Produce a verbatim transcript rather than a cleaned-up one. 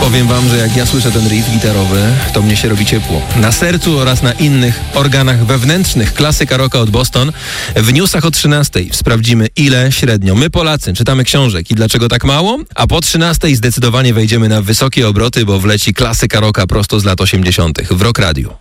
Powiem wam, że jak ja słyszę ten riff gitarowy, to mnie się robi ciepło. Na sercu oraz na innych organach wewnętrznych. Klasyka rocka od Boston. W newsach o trzynastej sprawdzimy, ile średnio my Polacy czytamy książek i dlaczego tak mało, a po trzynastej zdecydowanie wejdziemy na wysokie obroty, bo wleci klasyka rocka prosto z lat osiemdziesiątych w Rock Radiu.